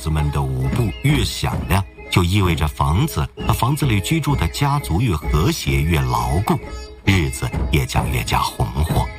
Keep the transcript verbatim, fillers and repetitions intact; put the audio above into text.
子们的舞步越响亮，就意味着房子和房子里居住的家族越和谐越牢固，日子也将越加红火。